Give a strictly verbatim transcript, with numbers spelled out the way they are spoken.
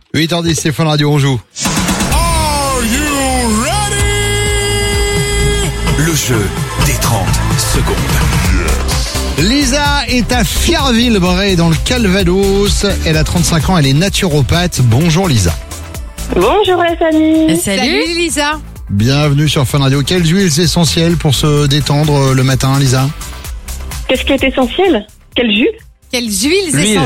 huit heures dix, c'est Fun Radio, on joue. Are you ready? Le jeu des trente secondes. Lisa est à Fierville-Bray dans le Calvados. Elle a trente-cinq ans, elle est naturopathe. Bonjour Lisa. Bonjour la famille. Salut. Salut Lisa. Bienvenue sur Fun Radio. Quelles huiles essentielles pour se détendre le matin, Lisa? Qu'est-ce qui est essentiel? Quel jus? Quelles huiles L'huile.